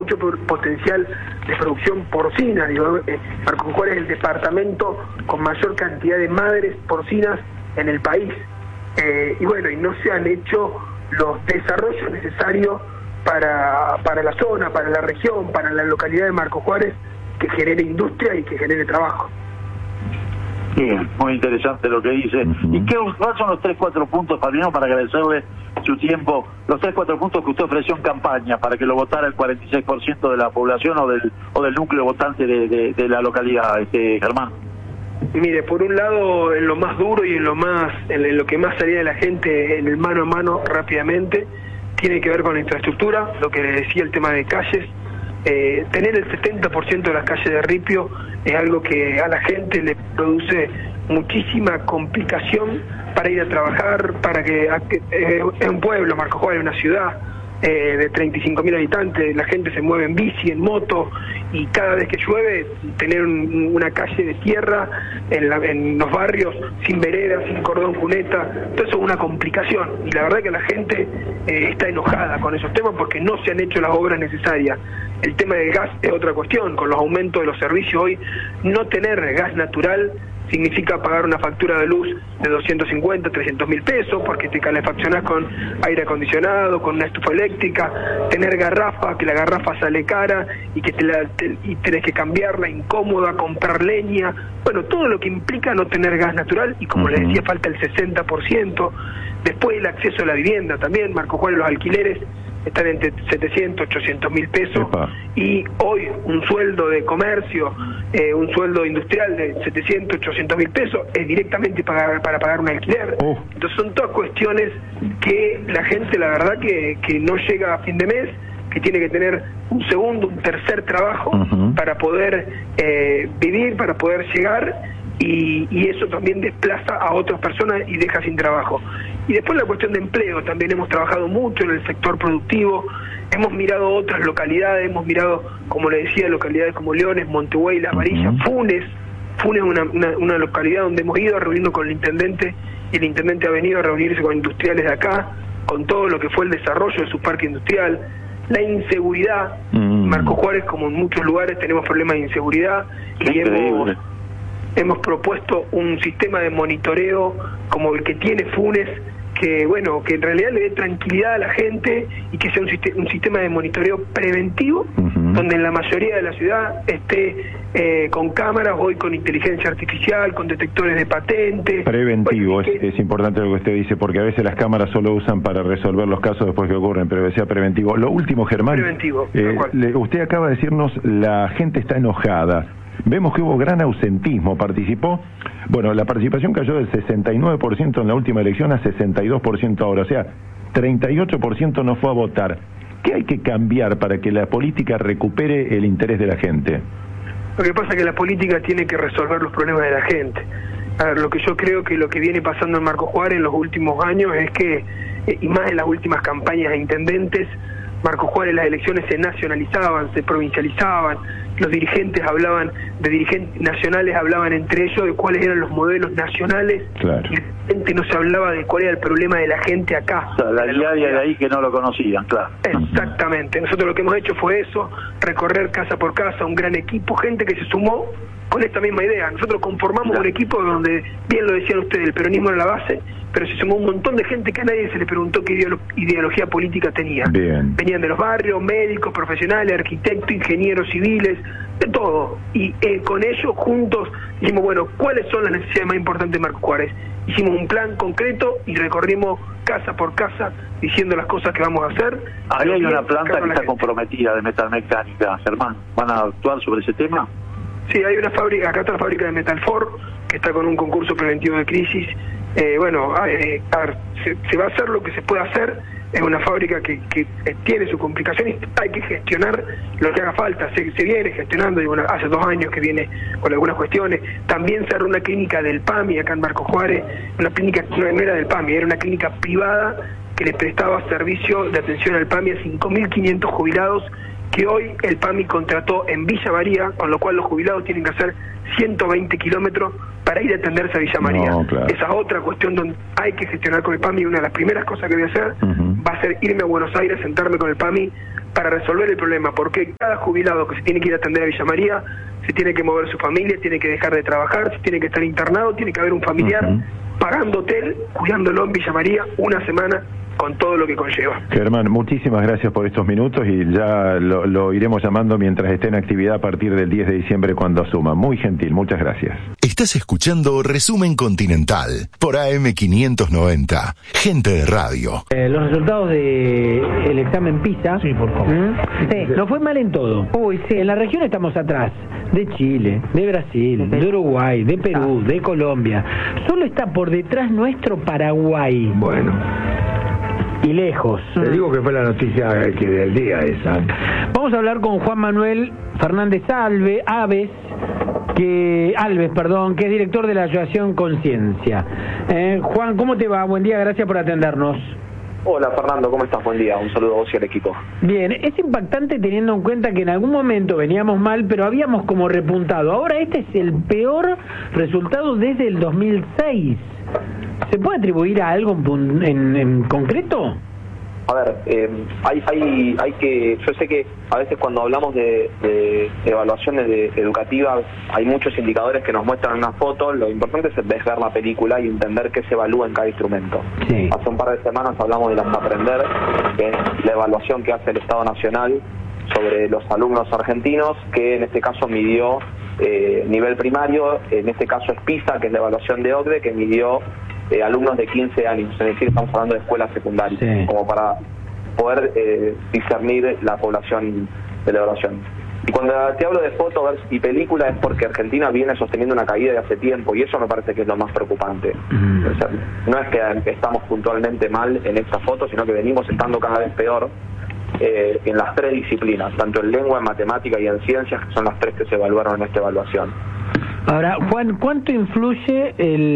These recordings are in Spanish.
mucho potencial de producción porcina. Digo, Marcos Juárez es el departamento con mayor cantidad de madres porcinas en el país. Y bueno, y no se han hecho los desarrollos necesarios para la zona, para la región, para la localidad de Marcos Juárez, que genere industria y que genere trabajo. Bien, muy interesante lo que dice. ¿Y cuáles son los 3-4 puntos, Fabiano, para agradecerle su tiempo, los 3-4 puntos que usted ofreció en campaña para que lo votara el 46% de la población o del núcleo votante de la localidad, Germán? Mire, por un lado, en lo más duro y en lo que más salía de la gente, en el mano a mano rápidamente, tiene que ver con la infraestructura, lo que le decía, el tema de calles. Tener el 70% de las calles de Ripio es algo que a la gente le produce muchísima complicación para ir a trabajar, es un pueblo, Marcos Juárez, una ciudad de 35.000 habitantes, la gente se mueve en bici, en moto, y cada vez que llueve, tener una calle de tierra en los barrios, sin veredas, sin cordón cuneta, todo eso es una complicación, y la verdad que la gente está enojada con esos temas porque no se han hecho las obras necesarias. El tema del gas es otra cuestión, con los aumentos de los servicios hoy, no tener gas natural significa pagar una factura de luz de 250, 300 mil pesos, porque te calefaccionás con aire acondicionado, con una estufa eléctrica, tener garrafa, que la garrafa sale cara y que y tenés que cambiarla, incómoda, comprar leña, bueno, todo lo que implica no tener gas natural, y como les decía, falta el 60%, después el acceso a la vivienda también, Marcos Juárez, los alquileres están entre 700, 800 mil pesos, y hoy un sueldo de comercio, un sueldo industrial de 700, 800 mil pesos es directamente para pagar un alquiler. Entonces son todas cuestiones que la gente, la verdad, que no llega a fin de mes, que tiene que tener un segundo, un tercer trabajo para poder vivir, para poder llegar, y eso también desplaza a otras personas y deja sin trabajo. Y después la cuestión de empleo, también hemos trabajado mucho en el sector productivo, hemos mirado otras localidades, hemos mirado, como le decía, localidades como Leones, Montevideo, Las Varillas, Funes es una localidad donde hemos ido a reunirnos con el intendente, y el intendente ha venido a reunirse con industriales de acá, con todo lo que fue el desarrollo de su parque industrial. La inseguridad, Marcos Juárez, como en muchos lugares, tenemos problemas de inseguridad, y hemos propuesto un sistema de monitoreo como el que tiene Funes, que bueno, que en realidad le dé tranquilidad a la gente y que sea un sistema de monitoreo preventivo, donde en la mayoría de la ciudad esté con cámaras, hoy con inteligencia artificial, con detectores de patentes. Preventivo, bueno, es importante lo que usted dice, porque a veces las cámaras solo usan para resolver los casos después que ocurren, pero que sea preventivo. Lo último, Germán, preventivo, usted acaba de decirnos, la gente está enojada. Vemos que hubo gran ausentismo, la participación cayó del 69% en la última elección a 62% ahora, o sea, 38% no fue a votar. ¿Qué hay que cambiar para que la política recupere el interés de la gente? Lo que pasa es que la política tiene que resolver los problemas de la gente. A ver, lo que yo creo que lo que viene pasando en Marcos Juárez en los últimos años es que, y más en las últimas campañas de intendentes, Marcos Juárez, las elecciones se nacionalizaban, se provincializaban, los dirigentes dirigentes nacionales hablaban entre ellos de cuáles eran los modelos nacionales, y la gente no se hablaba de cuál era el problema de la gente acá. O sea, la diaria de ahí que no lo conocían, claro. Exactamente, nosotros lo que hemos hecho fue eso, recorrer casa por casa, un gran equipo, gente que se sumó con esta misma idea. Nosotros conformamos un equipo donde, bien lo decían ustedes, el peronismo era la base, pero se sumó un montón de gente que a nadie se le preguntó qué ideología política tenía. Venían de los barrios, médicos, profesionales, arquitectos, ingenieros civiles, de todo. Y con ellos juntos dijimos, bueno, ¿cuáles son las necesidades más importantes de Marcos Juárez? Hicimos un plan concreto y recorrimos casa por casa diciendo las cosas que vamos a hacer. Ahí hay una planta que está comprometida de metalmecánica, Germán. ¿Van a actuar sobre ese tema? Sí, hay una fábrica, acá está la fábrica de Metalfor, que está con un concurso preventivo de crisis. Se va a hacer lo que se puede hacer. Es una fábrica que tiene su complicación y hay que gestionar lo que haga falta. Se viene gestionando, hace 2 años que viene con algunas cuestiones. También cerró una clínica del PAMI acá en Marcos Juárez, una clínica que no era del PAMI, era una clínica privada que le prestaba servicio de atención al PAMI a 5.500 jubilados, que hoy el PAMI contrató en Villa María, con lo cual los jubilados tienen que hacer 120 kilómetros para ir a atenderse a Villa María. Esa otra cuestión donde hay que gestionar con el PAMI. Una de las primeras cosas que voy a hacer va a ser irme a Buenos Aires, sentarme con el PAMI para resolver el problema, porque cada jubilado que se tiene que ir a atender a Villa María, se tiene que mover su familia, tiene que dejar de trabajar, se tiene que estar internado, tiene que haber un familiar pagando hotel, cuidándolo en Villa María una semana, con todo lo que conlleva. Germán, muchísimas gracias por estos minutos y ya lo iremos llamando mientras esté en actividad a partir del 10 de diciembre cuando asuma. Muy gentil, muchas gracias. Estás escuchando Resumen Continental por AM590, Gente de Radio. Los resultados del examen PISA. Sí, por favor. Sí. Nos fue mal en todo. Uy, sí. En la región estamos atrás. De Chile, de Brasil, de Uruguay, de Perú, de Colombia. Solo está por detrás nuestro Paraguay. Bueno. Y lejos. Te digo que fue la noticia del día esa. Vamos a hablar con Juan Manuel Fernández Alves, que es director de la Asociación Conciencia. Juan, ¿cómo te va? Buen día, gracias por atendernos. Hola Fernando, ¿cómo estás? Buen día, un saludo a vos y al equipo. Bien, es impactante teniendo en cuenta que en algún momento veníamos mal, pero habíamos como repuntado. Ahora este es el peor resultado desde el 2006. ¿Se puede atribuir a algo en concreto? A ver, hay que... Yo sé que a veces cuando hablamos de evaluaciones educativas hay muchos indicadores que nos muestran una foto. Lo importante es ver la película y entender qué se evalúa en cada instrumento. Sí. Hace un par de semanas hablamos de las Aprender, que es la evaluación que hace el Estado Nacional sobre los alumnos argentinos, que en este caso midió nivel primario, en este caso es PISA, que es la evaluación de OCDE, que midió alumnos de 15 años, es decir, estamos hablando de escuelas secundarias, sí, como para poder discernir la población de la evaluación. Y cuando te hablo de fotos y película es porque Argentina viene sosteniendo una caída de hace tiempo, y eso me parece que es lo más preocupante. O sea, no es que estamos puntualmente mal en esta foto, sino que venimos estando cada vez peor en las tres disciplinas, tanto en lengua, en matemática y en ciencias, que son las tres que se evaluaron en esta evaluación. Ahora, Juan, ¿cuánto influye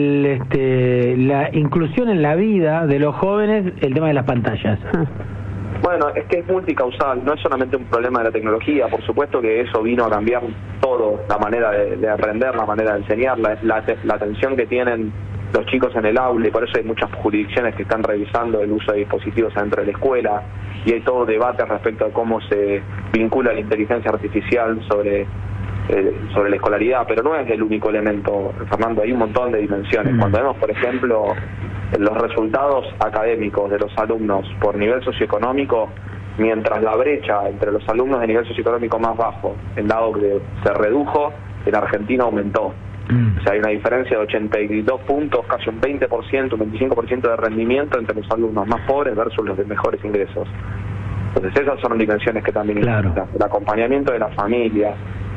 la inclusión en la vida de los jóvenes el tema de las pantallas? Bueno, es que es multicausal, no es solamente un problema de la tecnología, por supuesto que eso vino a cambiar todo, la manera de aprender, la manera de enseñar, la atención que tienen los chicos en el aula, y por eso hay muchas jurisdicciones que están revisando el uso de dispositivos adentro de la escuela, y hay todo debate respecto a cómo se vincula la inteligencia artificial sobre la escolaridad, pero no es el único elemento, Fernando, hay un montón de dimensiones. Cuando vemos, por ejemplo, los resultados académicos de los alumnos por nivel socioeconómico, mientras la brecha entre los alumnos de nivel socioeconómico más bajo, en la OCDE, se redujo, en Argentina aumentó. O sea, hay una diferencia de 82 puntos, casi un 20%, un 25% de rendimiento entre los alumnos más pobres versus los de mejores ingresos. Entonces esas son dimensiones que también importan. El acompañamiento de las familias.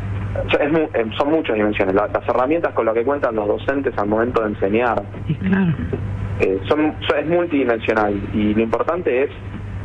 Son muchas dimensiones. Las herramientas con las que cuentan los docentes al momento de enseñar. Sí, claro. Es multidimensional, y lo importante es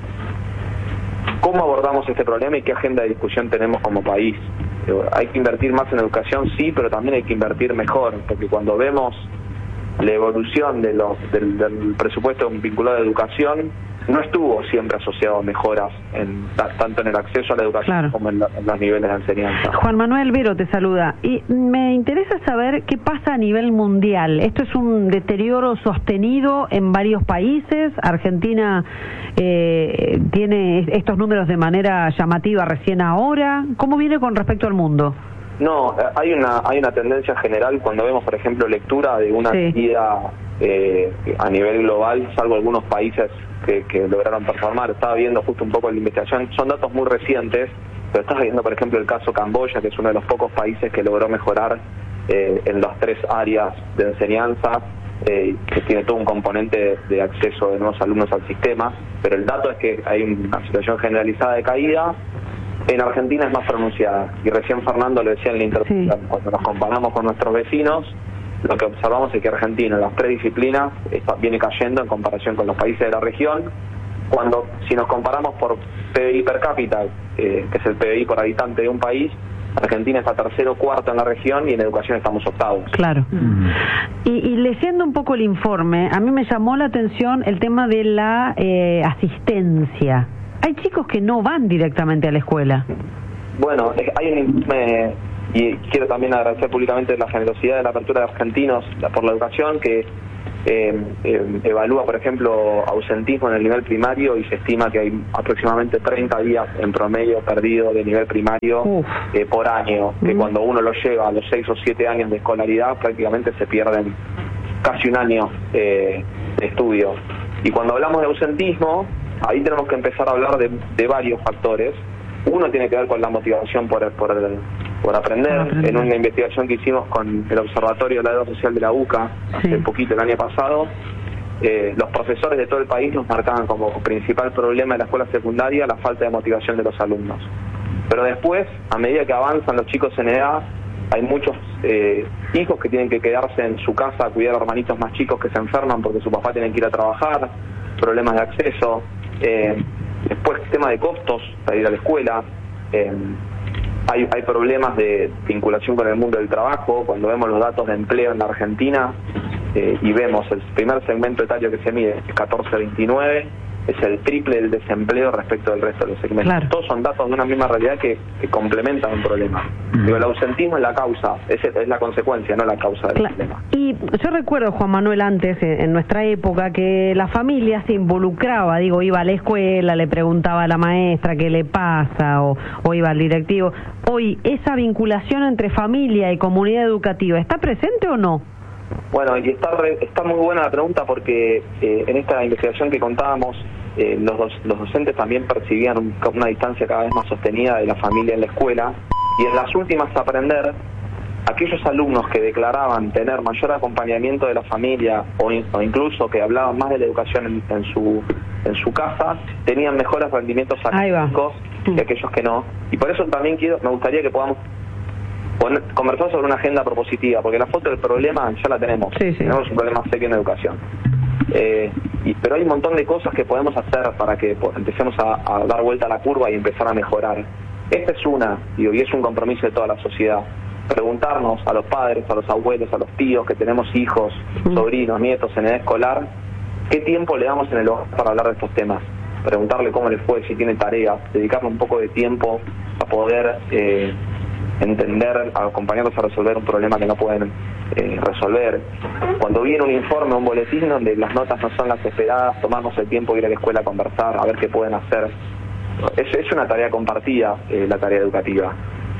cómo abordamos este problema y qué agenda de discusión tenemos como país. Hay que invertir más en educación, sí, pero también hay que invertir mejor, porque cuando vemos la evolución del presupuesto vinculado a educación, no estuvo siempre asociado a mejoras tanto en el acceso a la educación, claro, como en los niveles de enseñanza. Juan Manuel Vero te saluda, y me interesa saber qué pasa a nivel mundial. Esto es un deterioro sostenido en varios países. Argentina tiene estos números de manera llamativa recién ahora. ¿Cómo viene con respecto al mundo? No, hay una tendencia general cuando vemos, por ejemplo, lectura de una caída a nivel global, salvo algunos países que lograron performar. Estaba viendo justo un poco la investigación, son datos muy recientes, pero estaba viendo, por ejemplo, el caso Camboya, que es uno de los pocos países que logró mejorar en las tres áreas de enseñanza, que tiene todo un componente de acceso de nuevos alumnos al sistema, pero el dato es que hay una situación generalizada de caída. En Argentina es más pronunciada, y recién Fernando lo decía en la intervención, sí, cuando nos comparamos con nuestros vecinos, lo que observamos es que Argentina en las tres disciplinas viene cayendo en comparación con los países de la región. Si nos comparamos por PBI per cápita, que es el PBI por habitante de un país, Argentina está tercero o cuarto en la región, y en educación estamos octavos. Claro. Y leyendo un poco el informe, a mí me llamó la atención el tema de la asistencia. Hay chicos que no van directamente a la escuela. Bueno, hay un informe, y quiero también agradecer públicamente la generosidad de la apertura de argentinos por la educación, que evalúa, por ejemplo, ausentismo en el nivel primario y se estima que hay aproximadamente 30 días en promedio perdido de nivel primario por año, que cuando uno lo lleva a los 6 o 7 años de escolaridad prácticamente se pierden casi un año de estudio. Y cuando hablamos de ausentismo, ahí tenemos que empezar a hablar de varios factores. Uno tiene que ver con la motivación por aprender. En una investigación que hicimos con el Observatorio de la Deuda Social de la UCA hace poquito, el año pasado, los profesores de todo el país nos marcaban como principal problema de la escuela secundaria la falta de motivación de los alumnos. Pero después, a medida que avanzan los chicos en edad, hay muchos hijos que tienen que quedarse en su casa a cuidar a hermanitos más chicos que se enferman porque su papá tiene que ir a trabajar, problemas de acceso, después tema de costos para ir a la escuela, hay problemas de vinculación con el mundo del trabajo. Cuando vemos los datos de empleo en la Argentina y vemos el primer segmento etario que se mide, es 14-29, es el triple del desempleo respecto del resto de los segmentos. Claro. Todos son datos de una misma realidad que complementan un problema. Pero el ausentismo es la causa, es la consecuencia, no la causa del problema. Y yo recuerdo, Juan Manuel, antes, en nuestra época, que la familia se involucraba, iba a la escuela, le preguntaba a la maestra qué le pasa, o iba al directivo. Hoy, ¿esa vinculación entre familia y comunidad educativa está presente o no? Bueno, y está muy buena la pregunta porque en esta investigación que contábamos, los docentes también percibían una distancia cada vez más sostenida de la familia en la escuela, y en las últimas a aprender, aquellos alumnos que declaraban tener mayor acompañamiento de la familia o incluso que hablaban más de la educación en su casa, tenían mejores rendimientos académicos que aquellos que no. Y por eso también me gustaría que podamos conversar sobre una agenda propositiva, porque la foto del problema ya la tenemos. Tenemos un problema serio en educación. Pero hay un montón de cosas que podemos hacer para que empecemos a dar vuelta a la curva y empezar a mejorar. Esta es una, y es un compromiso de toda la sociedad. Preguntarnos a los padres, a los abuelos, a los tíos que tenemos hijos, sobrinos, nietos en edad escolar, ¿qué tiempo le damos en el hogar para hablar de estos temas? Preguntarle cómo le fue, si tiene tareas, dedicarle un poco de tiempo a poder entender, a acompañarlos a resolver un problema que no pueden resolver. Cuando viene un informe, un boletín donde las notas no son las esperadas, tomarnos el tiempo de ir a la escuela a conversar, a ver qué pueden hacer. Es una tarea compartida, la tarea educativa.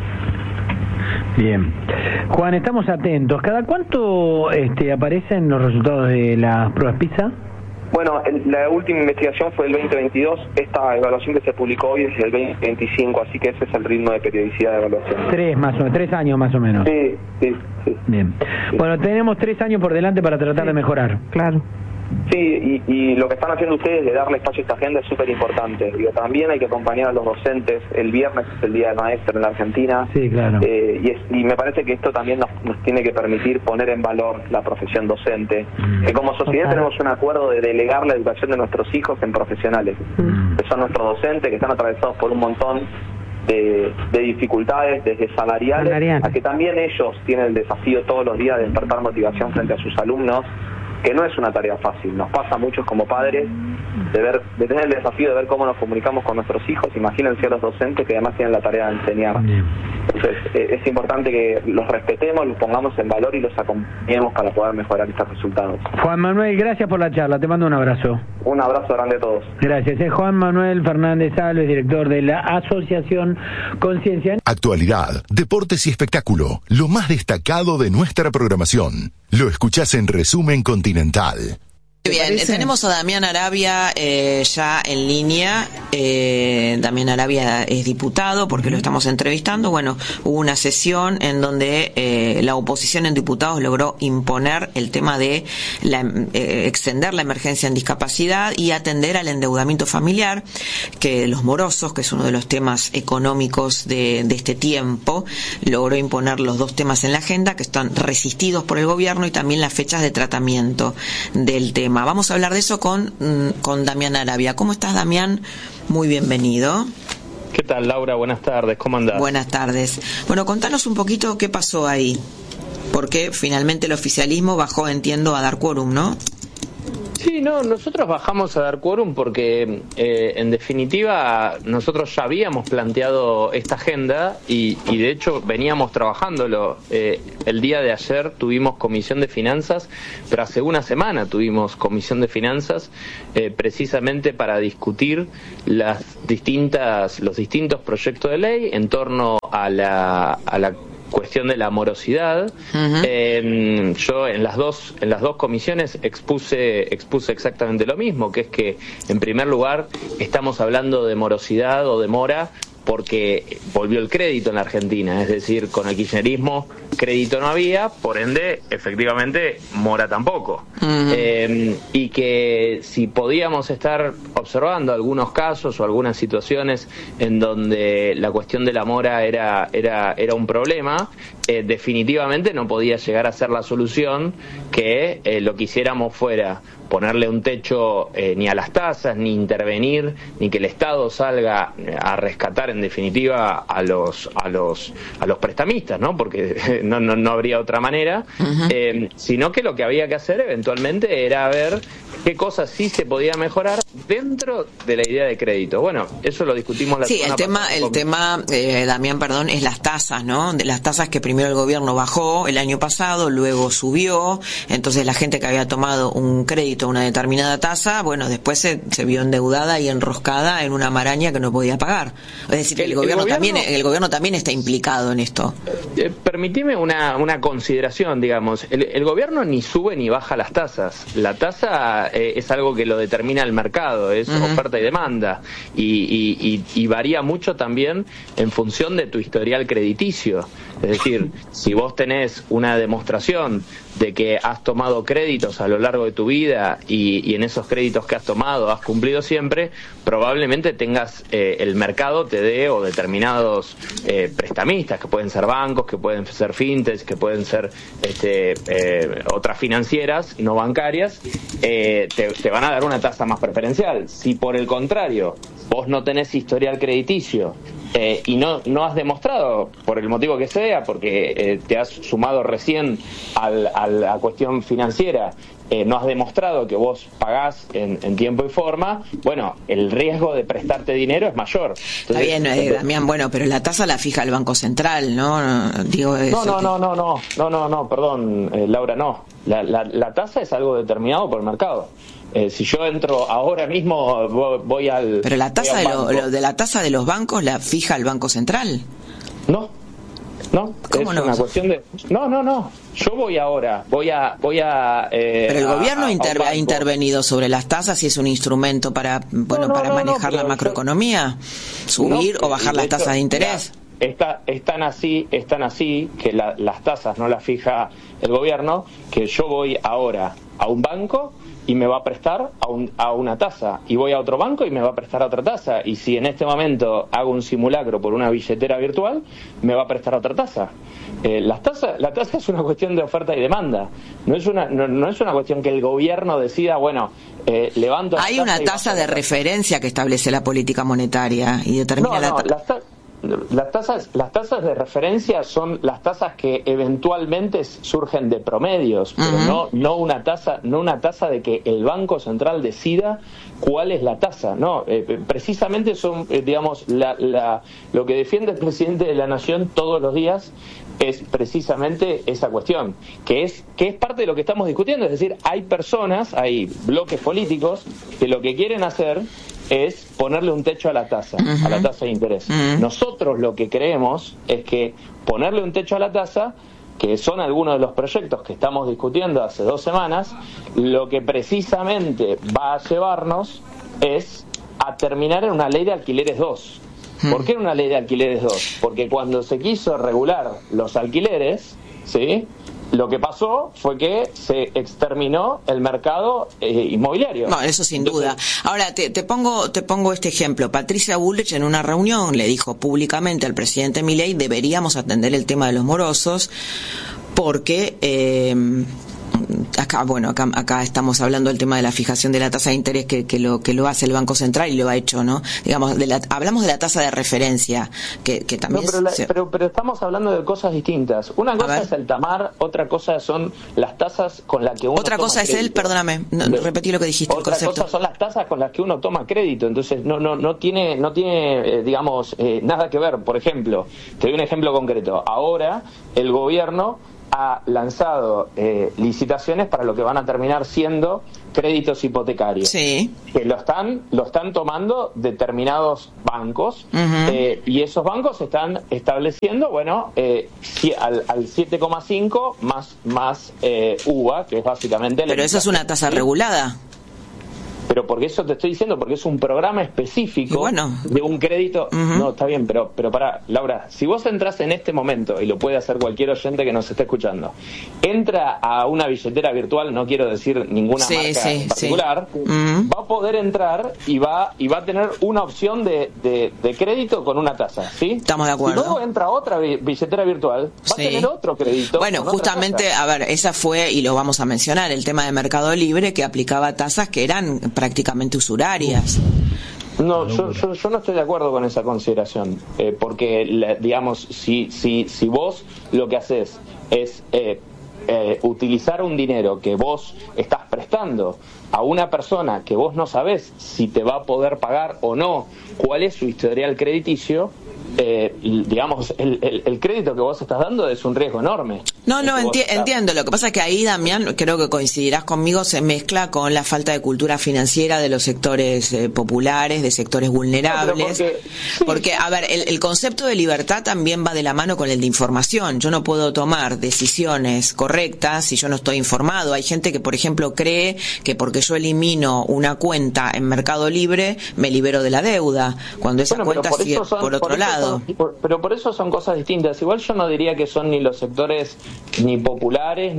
Bien. Juan, estamos atentos. ¿Cada cuánto aparecen los resultados de las pruebas PISA? Bueno, la última investigación fue el 2022, esta evaluación que se publicó hoy es el 2025, así que ese es el ritmo de periodicidad de evaluación. 3 años más o menos. Sí. Bien. Bueno, tenemos 3 años por delante para tratar de mejorar. Claro. Sí, y lo que están haciendo ustedes de darle espacio a esta agenda es súper importante. También hay que acompañar a los docentes. El viernes es el Día del Maestro en la Argentina. Sí, claro. Y me parece que esto también nos tiene que permitir poner en valor la profesión docente. Que como sociedad tenemos un acuerdo de delegar la educación de nuestros hijos en profesionales. Que son nuestros docentes, que están atravesados por un montón de dificultades, desde salariales, a que también ellos tienen el desafío todos los días de despertar motivación frente a sus alumnos, que no es una tarea fácil. Nos pasa a muchos como padres de tener el desafío de ver cómo nos comunicamos con nuestros hijos. Imagínense a los docentes que además tienen la tarea de enseñar. Entonces es importante que los respetemos, los pongamos en valor y los acompañemos para poder mejorar estos resultados. Juan Manuel, gracias por la charla, te mando un abrazo. Un abrazo grande a todos. Gracias. Es Juan Manuel Fernández Alves, director de la Asociación Conciencia. Actualidad, deportes y espectáculo, lo más destacado de nuestra programación. Lo escuchás en Resumen Continental. Bien, tenemos a Damián Arabia ya en línea. Damián Arabia es diputado porque lo estamos entrevistando. Bueno, hubo una sesión en donde la oposición en diputados logró imponer el tema de extender la emergencia en discapacidad y atender al endeudamiento familiar, que los morosos, que es uno de los temas económicos de este tiempo, logró imponer los dos temas en la agenda que están resistidos por el gobierno y también las fechas de tratamiento del tema. Vamos a hablar de eso con Damián Arabia. ¿Cómo estás, Damián? Muy bienvenido. ¿Qué tal, Laura? Buenas tardes. ¿Cómo andás? Buenas tardes. Bueno, contanos un poquito qué pasó ahí. Porque finalmente el oficialismo bajó, entiendo, a dar quórum, ¿no? Sí, no, nosotros bajamos a dar quórum porque en definitiva nosotros ya habíamos planteado esta agenda y de hecho veníamos trabajándolo. El día de ayer tuvimos comisión de finanzas, pero hace una semana tuvimos comisión de finanzas precisamente para discutir los distintos proyectos de ley en torno a la cuestión de la morosidad. Yo en las dos comisiones expuse exactamente lo mismo, que es que en primer lugar estamos hablando de morosidad o de mora porque volvió el crédito en la Argentina, es decir, con el kirchnerismo crédito no había, por ende, efectivamente, mora tampoco. Y que si podíamos estar observando algunos casos o algunas situaciones en donde la cuestión de la mora era un problema, definitivamente no podía llegar a ser la solución que lo que hiciéramos fuera ponerle un techo ni a las tasas, ni intervenir, ni que el Estado salga a rescatar en definitiva a los prestamistas, ¿no? Porque no habría otra manera, sino que lo que había que hacer eventualmente era ver qué cosas sí se podía mejorar dentro de la idea de crédito. Bueno, eso lo discutimos la semana pasada. El tema, Damián, perdón, es las tasas, ¿no? De las tasas que primero el gobierno bajó el año pasado, luego subió, entonces la gente que había tomado un crédito a una determinada tasa, bueno, después se vio endeudada y enroscada en una maraña que no podía pagar. Es decir, el gobierno también está implicado en esto. Permitime una consideración, digamos. El gobierno ni sube ni baja las tasas. La tasa es algo que lo determina el mercado, es oferta y demanda, y varía mucho también en función de tu historial crediticio. Es decir, si vos tenés una demostración de que has tomado créditos a lo largo de tu vida y en esos créditos que has tomado has cumplido siempre, probablemente tengas el mercado te dé, o determinados prestamistas, que pueden ser bancos, que pueden ser fintechs, que pueden ser otras financieras no bancarias, te van a dar una tasa más preferencial. Si por el contrario vos no tenés historial crediticio y no has demostrado, por el motivo que sea, porque te has sumado recién a la cuestión financiera, no has demostrado que vos pagás en tiempo y forma, bueno, el riesgo de prestarte dinero es mayor. Entonces, está bien, Damián, bueno, pero la tasa la fija el Banco Central, ¿no? Digo, no, perdón, Laura, no. La tasa es algo determinado por el mercado. Si yo entro ahora mismo, voy al... Pero la tasa de la tasa de los bancos la fija el Banco Central. No, ¿Cómo es no? una cuestión de... No. Yo voy a... Pero el gobierno ha intervenido sobre las tasas y es un instrumento para manejar la macroeconomía, subir o bajar las tasas de interés. Están así que las tasas no las fija el gobierno, que yo voy ahora a un banco y me va a prestar a una tasa, y voy a otro banco y me va a prestar a otra tasa, y si en este momento hago un simulacro por una billetera virtual, me va a prestar a otra tasa. La tasa es una cuestión de oferta y demanda, no es una cuestión que el gobierno decida, bueno, levanto... Hay una tasa de referencia que establece la política monetaria y determina Las tasas de referencia son las tasas que eventualmente surgen de promedios, pero no una tasa de que el Banco Central decida cuál es la tasa. No, precisamente son, digamos, lo que defiende el presidente de la Nación todos los días es precisamente esa cuestión, que es parte de lo que estamos discutiendo. Es decir, hay bloques políticos que lo que quieren hacer es ponerle un techo a la tasa de interés. Nosotros lo que creemos es que ponerle un techo a la tasa, que son algunos de los proyectos que estamos discutiendo hace 2 semanas, lo que precisamente va a llevarnos es a terminar en una ley de alquileres 2. ¿Por qué en una ley de alquileres 2? Porque cuando se quiso regular los alquileres, ¿sí?, lo que pasó fue que se exterminó el mercado inmobiliario. No, eso sin duda. Ahora, te pongo este ejemplo. Patricia Bullrich en una reunión le dijo públicamente al presidente Milei: deberíamos atender el tema de los morosos porque acá estamos hablando del tema de la fijación de la tasa de interés que lo hace el Banco Central y lo ha hecho, ¿no? Digamos, hablamos de la tasa de referencia, que también... Pero estamos hablando de cosas distintas. Una cosa es el TAMAR, otra cosa son las tasas con las que uno Otra cosa es perdóname, repetí lo que dijiste, otra el concepto. Cosa son las tasas con las que uno toma crédito, entonces no tiene digamos, nada que ver. Por ejemplo, te doy un ejemplo concreto. Ahora el gobierno ha lanzado licitaciones para lo que van a terminar siendo créditos hipotecarios, sí, que lo están tomando determinados bancos, y esos bancos están estableciendo al 7,5 más UVA, que es básicamente... Pero eso es una tasa regulada. Pero porque eso te estoy diciendo, porque es un programa específico de un crédito. No, está bien, pero pará, Laura, si vos entras en este momento, y lo puede hacer cualquier oyente que nos esté escuchando, entra a una billetera virtual, no quiero decir ninguna marca en particular, va a poder entrar y va a tener una opción de crédito con una tasa, ¿sí? Estamos de acuerdo. Y luego entra otra billetera virtual, va a tener otro crédito. Bueno, justamente, a ver, esa fue, y lo vamos a mencionar, el tema de Mercado Libre, que aplicaba tasas que eran prácticamente usurarias. No, yo no estoy de acuerdo con esa consideración, porque digamos, si vos lo que haces es utilizar un dinero que vos estás prestando a una persona que vos no sabés si te va a poder pagar o no, cuál es su historial crediticio, digamos, el crédito que vos estás dando es un riesgo enorme. Entiendo. Lo que pasa es que ahí, Damián, creo que coincidirás conmigo, se mezcla con la falta de cultura financiera de los sectores populares, de sectores vulnerables. Porque, a ver, el concepto de libertad también va de la mano con el de información. Yo no puedo tomar decisiones correctas si yo no estoy informado. Hay gente que, por ejemplo, cree que porque yo elimino una cuenta en Mercado Libre, me libero de la deuda, cuando esa cuenta sigue por otro lado. Pero por eso son cosas distintas. Igual yo no diría que son ni los sectores ni populares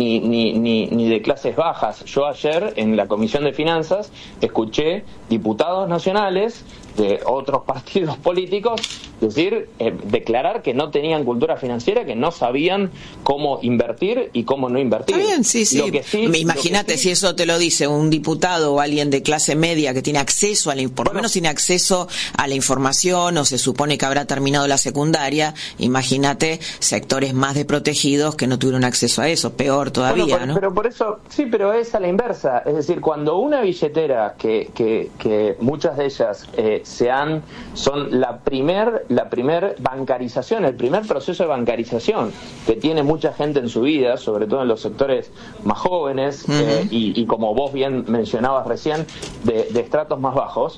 ni de clases bajas. Yo ayer en la Comisión de Finanzas escuché diputados nacionales de otros partidos políticos declarar que no tenían cultura financiera, que no sabían cómo invertir y cómo no invertir. Está bien, sí. Imagínate si eso te lo dice un diputado o alguien de clase media que tiene acceso por lo menos tiene acceso a la información, o se supone que habrá terminado la secundaria. Imagínate sectores más desprotegidos que no tuvieron acceso a eso, peor todavía, ¿no? Pero por eso, sí, pero es a la inversa. Es decir, cuando una billetera que muchas de ellas son la primer bancarización, el primer proceso de bancarización que tiene mucha gente en su vida, sobre todo en los sectores más jóvenes, y como vos bien mencionabas recién, de estratos más bajos.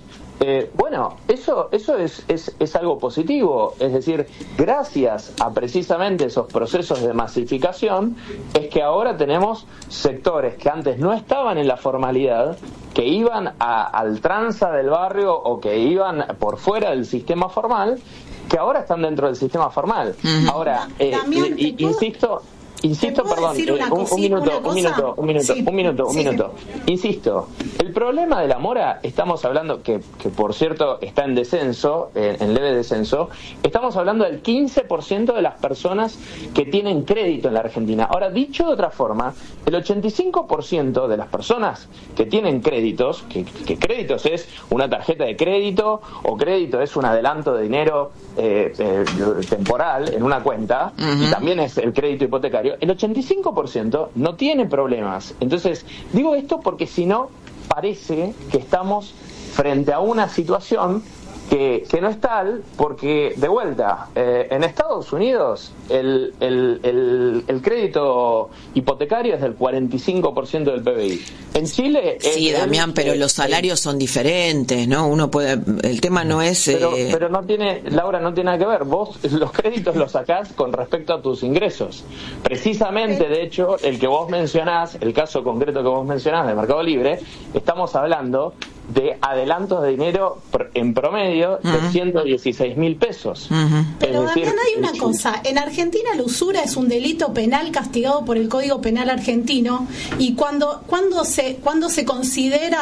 Eso es algo positivo. Es decir, gracias a precisamente esos procesos de masificación es que ahora tenemos sectores que antes no estaban en la formalidad, que iban al tranza del barrio o que iban por fuera del sistema formal, que ahora están dentro del sistema formal. Ahora, Insisto, perdón, un minuto. Insisto, el problema de la mora, estamos hablando, que por cierto está en descenso, en leve descenso, estamos hablando del 15% de las personas que tienen crédito en la Argentina. Ahora, dicho de otra forma, el 85% de las personas que tienen créditos, que créditos es una tarjeta de crédito, o crédito es un adelanto de dinero temporal en una cuenta, y también es el crédito hipotecario, el 85% no tiene problemas. Entonces, digo esto porque si no, parece que estamos frente a una situación que no es tal, porque, de vuelta, en Estados Unidos el crédito hipotecario es del 45% del PBI. En Chile... Sí, Damián, pero los salarios son diferentes, ¿no? Uno puede... El tema no es... Pero no tiene... Laura, no tiene nada que ver. Vos los créditos los sacás con respecto a tus ingresos. Precisamente, de hecho, el que vos mencionás, el caso concreto que vos mencionás de Mercado Libre, estamos hablando de adelantos de dinero en promedio de 116.000 pesos. Pero también hay una cosa, en Argentina la usura es un delito penal castigado por el Código Penal argentino, y cuando se considera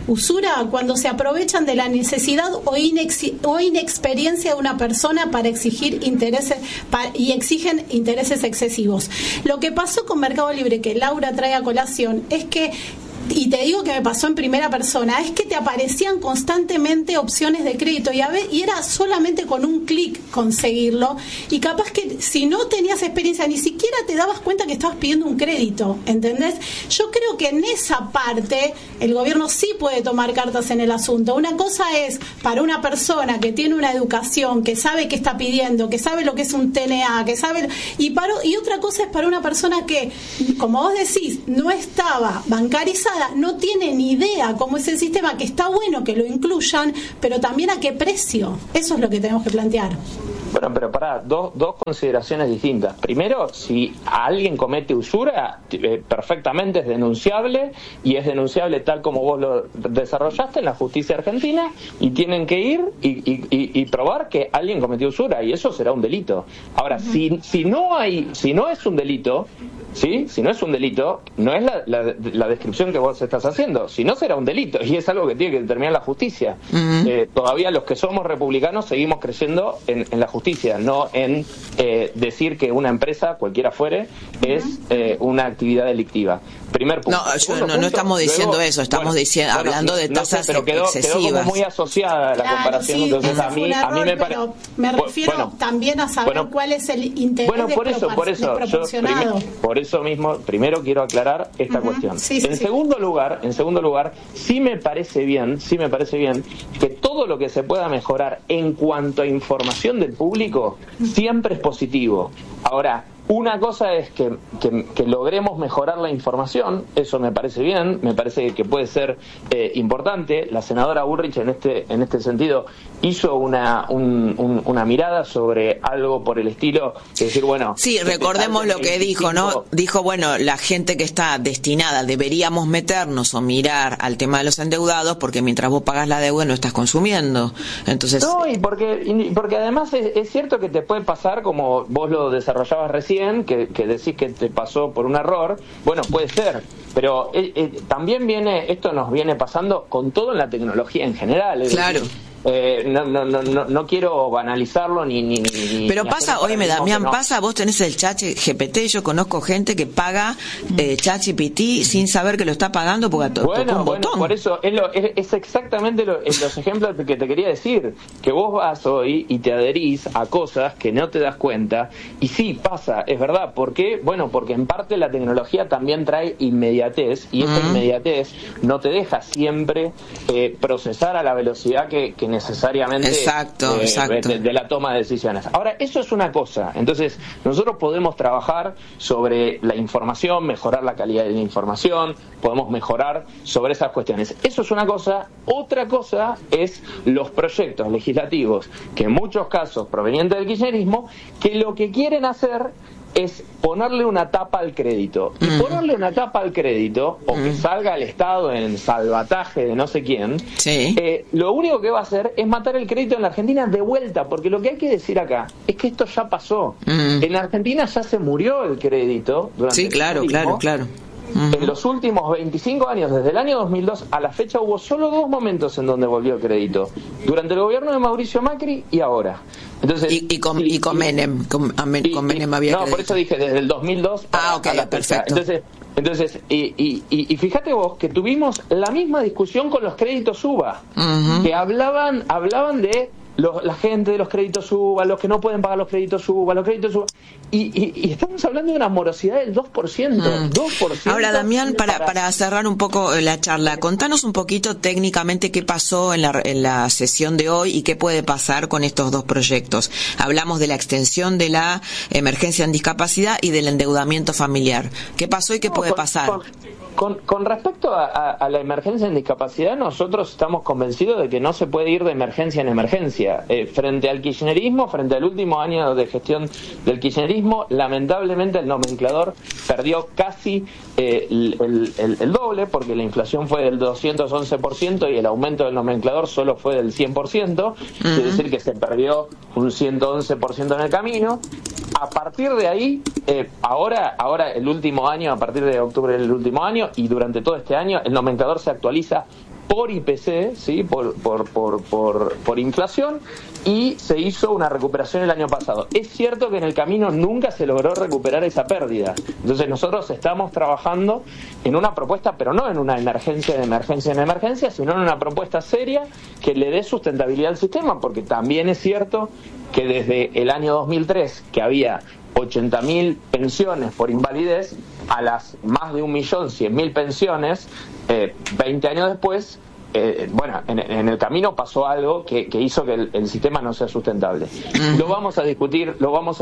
Usura cuando se aprovechan de la necesidad o inexperiencia de una persona para exigir intereses y exigen intereses excesivos. Lo que pasó con Mercado Libre, que Laura trae a colación, es que, y te digo que me pasó en primera persona, es que te aparecían constantemente opciones de crédito y era solamente con un clic conseguirlo, y capaz que si no tenías experiencia ni siquiera te dabas cuenta que estabas pidiendo un crédito, ¿entendés? Yo creo que en esa parte el gobierno sí puede tomar cartas en el asunto. Una cosa es para una persona que tiene una educación, que sabe qué está pidiendo, que sabe lo que es un TNA, que sabe, y otra cosa es para una persona que, como vos decís, no estaba bancarizada, no tiene ni idea cómo es el sistema, que está bueno que lo incluyan, pero también a qué precio. Eso es lo que tenemos que plantear. Bueno, pero pará, dos consideraciones distintas. Primero, si alguien comete usura, perfectamente es denunciable, y es denunciable tal como vos lo desarrollaste en la justicia argentina, y tienen que ir y probar que alguien cometió usura, y eso será un delito. Ahora, si no es un delito, ¿sí? Si no es un delito, no es la descripción que vos estás haciendo. Si no, será un delito, y es algo que tiene que determinar la justicia. Todavía los que somos republicanos seguimos creyendo en la justicia, no en decir que una empresa, cualquiera fuere, es una actividad delictiva. Primer punto. No estamos diciendo eso, estamos hablando de tasas excesivas. Quedó como muy asociada la comparación, sí, entonces a mí me parece... Me refiero también a saber cuál es el interés desproporcionado. Por eso mismo, primero quiero aclarar esta cuestión. En segundo lugar, sí me parece bien que todo lo que se pueda mejorar en cuanto a información del público siempre es positivo. Ahora, una cosa es que logremos mejorar la información, eso me parece bien, me parece que puede ser importante. La senadora Bullrich en este sentido hizo una mirada sobre algo por el estilo, que decir, bueno... Sí, recordemos lo que dijo, ¿no? Dijo, bueno, la gente que está destinada, deberíamos meternos o mirar al tema de los endeudados, porque mientras vos pagas la deuda no estás consumiendo. Entonces... No, y porque además es cierto que te puede pasar, como vos lo desarrollabas recién, que decís que te pasó por un error, bueno, puede ser, pero también esto nos viene pasando con todo en la tecnología en general. Claro. No quiero banalizarlo ni pero pasa, oíme Damián, pasa, vos tenés el ChatGPT, yo conozco gente que paga ChatGPT sin saber que lo está pagando porque tocó un botón. Por eso es exactamente los ejemplos que te quería decir, que vos vas hoy y te adherís a cosas que no te das cuenta, y sí, pasa, es verdad. ¿Por qué? Bueno, porque en parte la tecnología también trae inmediatez, y esa inmediatez no te deja siempre procesar a la velocidad que necesariamente exacto. De la toma de decisiones. Ahora, eso es una cosa. Entonces, nosotros podemos trabajar sobre la información, mejorar la calidad de la información, podemos mejorar sobre esas cuestiones. Eso es una cosa. Otra cosa es los proyectos legislativos, que en muchos casos provenientes del kirchnerismo, que lo que quieren hacer es ponerle una tapa al crédito. Y ponerle una tapa al crédito, o que salga el Estado en salvataje de no sé quién, lo único que va a hacer es matar el crédito en la Argentina de vuelta, porque lo que hay que decir acá es que esto ya pasó. En la Argentina ya se murió el crédito durante el kirchnerismo. Claro. En los últimos 25 años, desde el año 2002 a la fecha, hubo solo 2 momentos en donde volvió el crédito: durante el gobierno de Mauricio Macri y ahora. Entonces, y con Menem, con Menem había crédito. Por eso dije desde el 2002 a la fecha. Entonces, y fíjate vos que tuvimos la misma discusión con los créditos UBA, que hablaban de la gente de los créditos UBA, los que no pueden pagar los créditos UBA, y estamos hablando de una morosidad del 2%. 2%. Ahora, Damián, para cerrar un poco la charla, contanos un poquito técnicamente qué pasó en la sesión de hoy y qué puede pasar con estos dos proyectos. Hablamos de la extensión de la emergencia en discapacidad y del endeudamiento familiar. ¿Qué pasó y qué puede pasar? Con respecto a la emergencia en discapacidad, nosotros estamos convencidos de que no se puede ir de emergencia en emergencia. Frente al kirchnerismo, frente al último año de gestión del kirchnerismo, lamentablemente el nomenclador perdió casi el doble, porque la inflación fue del 211% y el aumento del nomenclador solo fue del 100%, quiere decir que se perdió un 111% en el camino. A partir de ahí, ahora el último año, a partir de octubre del último año y durante todo este año, el nomenclador se actualiza por IPC, ¿sí? por inflación, y se hizo una recuperación el año pasado. Es cierto que en el camino nunca se logró recuperar esa pérdida. Entonces nosotros estamos trabajando en una propuesta, pero no en una emergencia, sino en una propuesta seria que le dé sustentabilidad al sistema, porque también es cierto que desde el año 2003, que había 80.000 pensiones por invalidez, a las más de 1.100.000 pensiones, 20 años después, en el camino pasó algo que hizo que el sistema no sea sustentable. Lo vamos a discutir,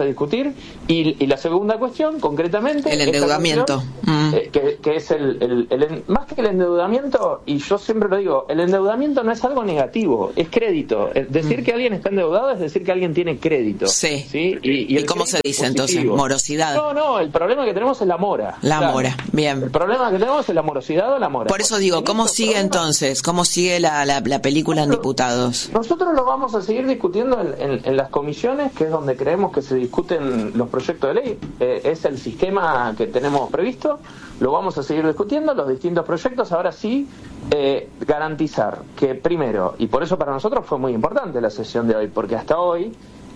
y la segunda cuestión, concretamente, el endeudamiento, que es más que el endeudamiento, y yo siempre lo digo, el endeudamiento no es algo negativo, es crédito. Decir que alguien está endeudado es decir que alguien tiene crédito. Sí. ¿Y cómo se dice entonces? Morosidad. No, el problema que tenemos es la mora. Mora, bien. El problema que tenemos es la morosidad o la mora. Por eso digo, ¿cómo sigue entonces? ¿Cómo sigue la película en diputados? Nosotros lo vamos a seguir discutiendo en las comisiones, que es donde creemos que se discuten los proyectos de ley. Es el sistema que tenemos previsto. Lo vamos a seguir discutiendo, los distintos proyectos. Ahora sí, garantizar que primero, y por eso para nosotros fue muy importante la sesión de hoy, porque hasta hoy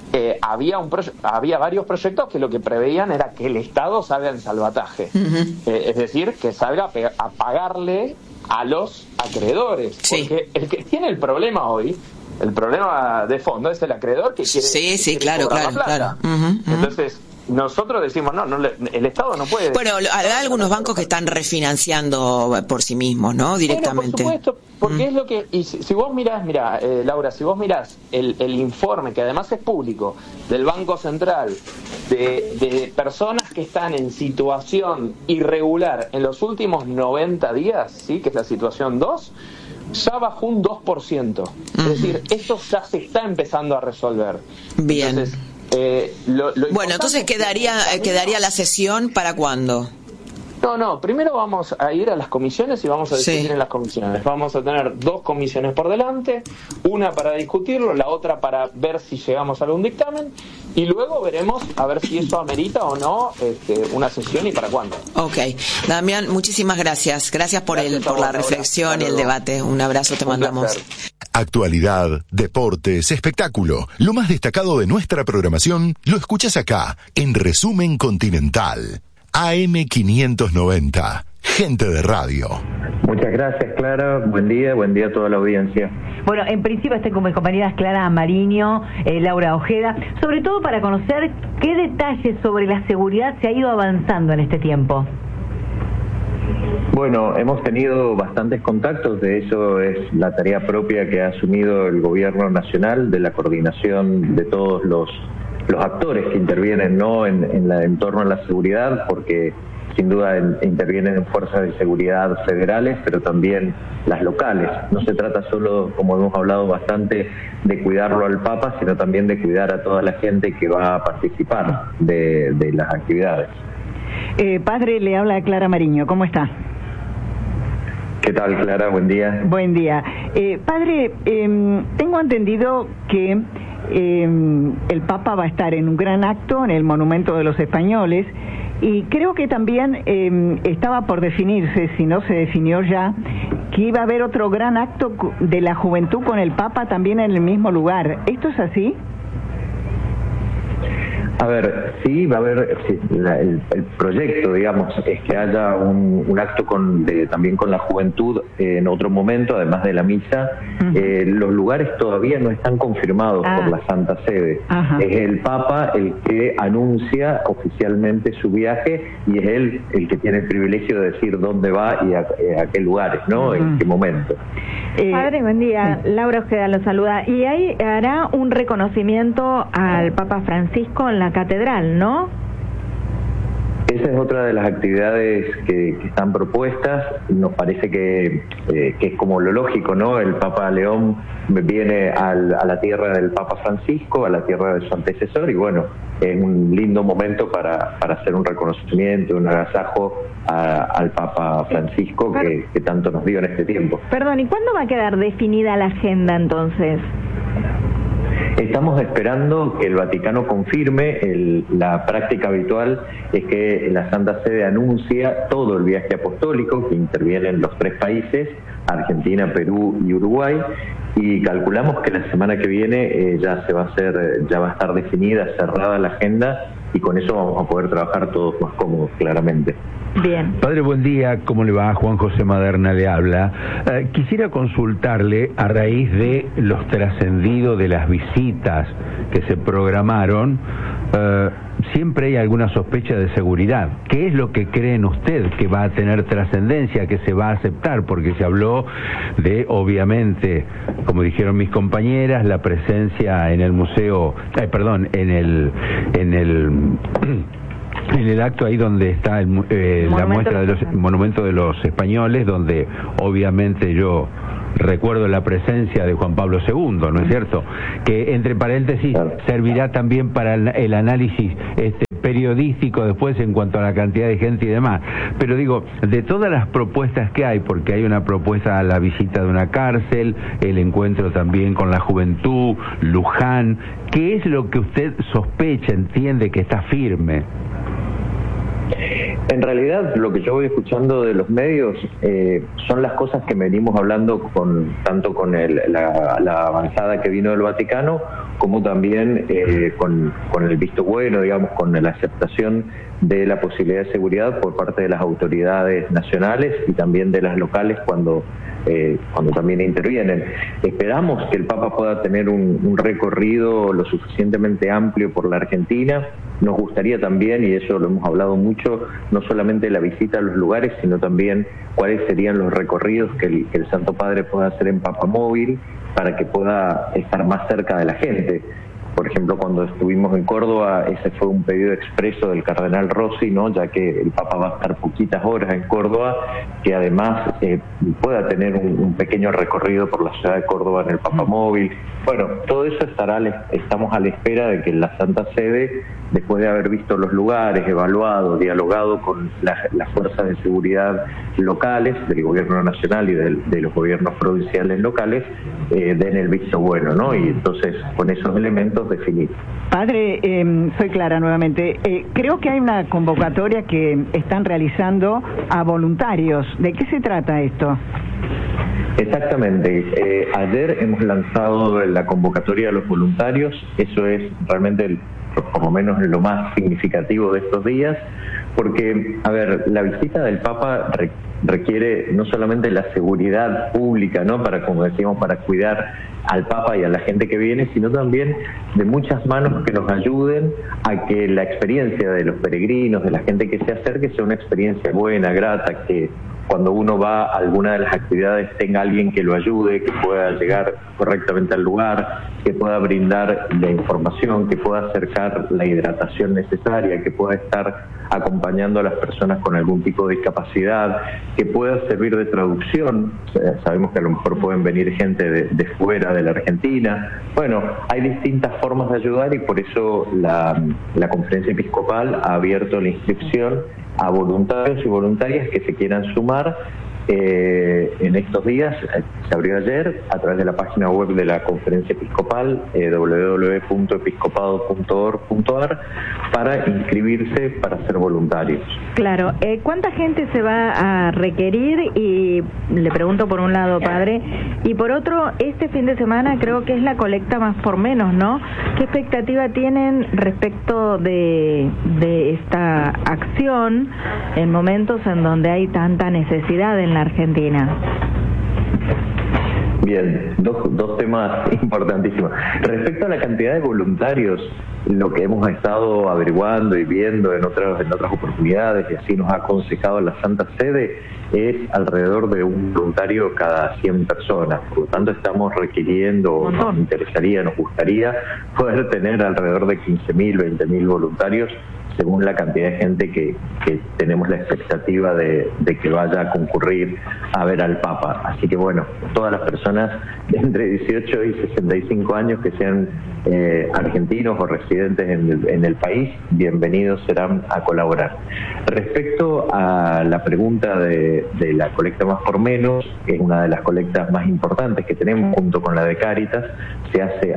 había varios proyectos que lo que preveían era que el Estado salga en salvataje. Es decir, que salga a pagarle a los acreedores. Sí. Porque el que tiene el problema hoy, el problema de fondo, es el acreedor que quiere, claro. Entonces, nosotros decimos, el Estado no puede. Bueno, hay algunos bancos que están refinanciando por sí mismos, ¿no? Directamente. Bueno, por supuesto, porque es lo que... Y si vos mirás, Laura, si vos mirás el informe, que además es público, del Banco Central, de personas que están en situación irregular en los últimos 90 días, ¿sí? Que es la situación 2, ya bajó un 2%. Es decir, esto ya se está empezando a resolver. Bien. Entonces, bueno, entonces quedaría la sesión ¿para cuándo? No, primero vamos a ir a las comisiones y vamos a discutir en las comisiones. Vamos a tener 2 comisiones por delante, una para discutirlo, la otra para ver si llegamos a algún dictamen, y luego veremos a ver si eso amerita o no una sesión y para cuándo. Ok. Damián, muchísimas gracias. Gracias por la reflexión y el debate. Un abrazo te mandamos. Actualidad, deportes, espectáculo. Lo más destacado de nuestra programación lo escuchas acá, en Resumen Continental. AM590, gente de radio. Muchas gracias, Clara. Buen día a toda la audiencia. Bueno, en principio estoy con mis compañeras Clara Mariño, Laura Ojeda, sobre todo para conocer qué detalles sobre la seguridad se ha ido avanzando en este tiempo. Bueno, hemos tenido bastantes contactos, de eso es la tarea propia que ha asumido el Gobierno Nacional, de la coordinación de todos los actores que intervienen, ¿no?, en torno a la seguridad, porque sin duda intervienen en fuerzas de seguridad federales, pero también las locales. No se trata solo, como hemos hablado bastante, de cuidarlo al Papa, sino también de cuidar a toda la gente que va a participar de las actividades. Padre, le habla Clara Mariño, ¿cómo está? ¿Qué tal, Clara? Buen día. Buen día. Padre, tengo entendido que el Papa va a estar en un gran acto en el Monumento de los Españoles, y creo que también estaba por definirse, si no se definió ya, que iba a haber otro gran acto de la juventud con el Papa también en el mismo lugar. ¿Esto es así? A ver, sí, va a haber, sí, el proyecto, digamos, es que haya un acto también con la juventud en otro momento, además de la misa. Los lugares todavía no están confirmados por la Santa Sede. Es el Papa el que anuncia oficialmente su viaje, y es él el que tiene el privilegio de decir dónde va y a qué lugares, ¿no? En qué momento. Padre, buen día. Laura Ojeda lo saluda. Y ahí hará un reconocimiento al Papa Francisco en la catedral, ¿no? Esa es otra de las actividades que están propuestas. Nos parece que es como lo lógico, ¿no? El Papa León viene a la tierra del Papa Francisco, a la tierra de su antecesor, y bueno, es un lindo momento para hacer un reconocimiento, un agasajo al Papa Francisco que tanto nos dio en este tiempo. Perdón, ¿y cuándo va a quedar definida la agenda entonces? Estamos esperando que el Vaticano confirme. La práctica habitual es que la Santa Sede anuncia todo el viaje apostólico, que intervienen los 3 países, Argentina, Perú y Uruguay, y calculamos que la semana que viene ya va a estar definida, cerrada la agenda, y con eso vamos a poder trabajar todos más cómodos, claramente. Bien. Padre, buen día, ¿cómo le va? Juan José Maderna le habla. Quisiera consultarle a raíz de los trascendidos de las visitas que se programaron. Siempre hay alguna sospecha de seguridad. ¿Qué es lo que creen usted que va a tener trascendencia, que se va a aceptar? Porque se habló de, obviamente, como dijeron mis compañeras, la presencia en el museo, en el acto ahí donde está la muestra de los monumentos de los españoles, donde obviamente yo recuerdo la presencia de Juan Pablo II, ¿no es cierto? Que, entre paréntesis, servirá también para el análisis periodístico después en cuanto a la cantidad de gente y demás. Pero digo, de todas las propuestas que hay, porque hay una propuesta a la visita de una cárcel, el encuentro también con la juventud, Luján, ¿qué es lo que usted sospecha, entiende que está firme? En realidad, lo que yo voy escuchando de los medios son las cosas que venimos hablando tanto con la avanzada que vino del Vaticano, como también con el visto bueno, digamos, con la aceptación de la posibilidad de seguridad por parte de las autoridades nacionales y también de las locales cuando también intervienen. Esperamos que el Papa pueda tener un recorrido lo suficientemente amplio por la Argentina. Nos gustaría también, y eso lo hemos hablado mucho, no solamente la visita a los lugares, sino también cuáles serían los recorridos que el Santo Padre pueda hacer en Papamóvil para que pueda estar más cerca de la gente. Por ejemplo, cuando estuvimos en Córdoba, ese fue un pedido expreso del cardenal Rossi, ¿no? Ya que el Papa va a estar poquitas horas en Córdoba, que además pueda tener un pequeño recorrido por la ciudad de Córdoba en el Papamóvil. Bueno, todo eso estamos a la espera de que la Santa Sede, después de haber visto los lugares, evaluado, dialogado con las fuerzas de seguridad locales, del gobierno nacional y de los gobiernos provinciales locales, den el visto bueno, ¿no? Y entonces, con esos elementos, definir. Padre, soy Clara nuevamente. Creo que hay una convocatoria que están realizando a voluntarios. ¿De qué se trata esto? Exactamente. Ayer hemos lanzado la convocatoria a los voluntarios. Eso es realmente, por lo menos, lo más significativo de estos días, porque, a ver, la visita del Papa requiere no solamente la seguridad pública, ¿no? Como decíamos, para cuidar al Papa y a la gente que viene, sino también de muchas manos que nos ayuden a que la experiencia de los peregrinos, de la gente que se acerque, sea una experiencia buena, grata, que cuando uno va a alguna de las actividades tenga alguien que lo ayude, que pueda llegar correctamente al lugar, que pueda brindar la información, que pueda acercar la hidratación necesaria, que pueda estar acompañando a las personas con algún tipo de discapacidad, que pueda servir de traducción. Sabemos que a lo mejor pueden venir gente de fuera de la Argentina. Bueno, hay distintas formas de ayudar y por eso la Conferencia Episcopal ha abierto la inscripción a voluntarios y voluntarias que se quieran sumar en estos días. Se abrió ayer a través de la página web de la Conferencia Episcopal, www.episcopado.org.ar, para inscribirse para ser voluntarios. Claro. ¿Cuánta gente se va a requerir? Y le pregunto por un lado, padre, y por otro, este fin de semana creo que es la colecta más por menos, ¿no? ¿Qué expectativa tienen respecto de esta acción en momentos en donde hay tanta necesidad en la Argentina? Bien, dos temas importantísimos. Respecto a la cantidad de voluntarios, lo que hemos estado averiguando y viendo en otras oportunidades, y así nos ha aconsejado la Santa Sede, es alrededor de un voluntario cada 100 personas. Por lo tanto, estamos requiriendo, nos gustaría poder tener alrededor de 15.000, 20.000 voluntarios, según la cantidad de gente que tenemos la expectativa de que vaya a concurrir a ver al Papa. Así que bueno, todas las personas de entre 18 y 65 años que sean argentinos o residentes en el país, bienvenidos serán a colaborar. Respecto a la pregunta de la colecta más por menos, es una de las colectas más importantes que tenemos junto con la de Cáritas. Se hace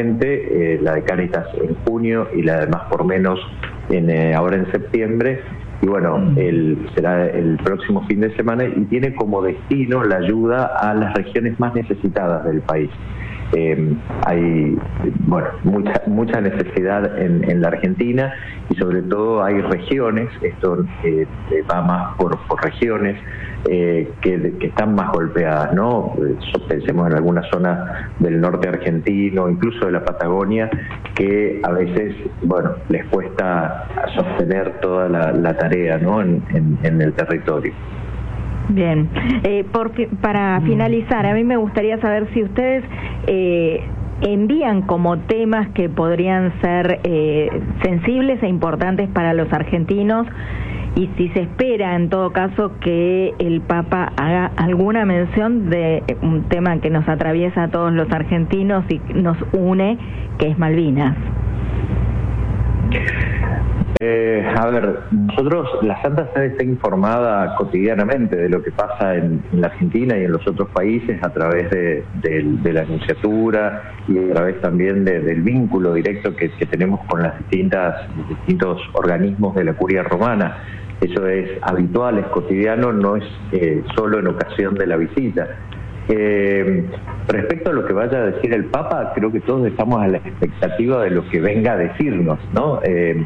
anualmente, la de Cáritas en junio y la de más por menos ahora en septiembre. y bueno, será el próximo fin de semana y tiene como destino la ayuda a las regiones más necesitadas del país. Hay mucha necesidad en la Argentina y sobre todo hay regiones, esto va más por regiones que están más golpeadas, ¿no? Pensemos en algunas zonas del norte argentino, incluso de la Patagonia, que a veces, les cuesta sostener toda la tarea, ¿no? en el territorio. Bien, para finalizar, a mí me gustaría saber si ustedes envían como temas que podrían ser sensibles e importantes para los argentinos, y si se espera en todo caso que el Papa haga alguna mención de un tema que nos atraviesa a todos los argentinos y nos une, que es Malvinas. Nosotros, la Santa Sede está informada cotidianamente de lo que pasa en la Argentina y en los otros países a través de la Nunciatura y a través también del vínculo directo que tenemos con los distintos organismos de la Curia Romana. Eso es habitual, es cotidiano, no es solo en ocasión de la visita. Respecto a lo que vaya a decir el Papa, creo que todos estamos a la expectativa de lo que venga a decirnos, ¿no?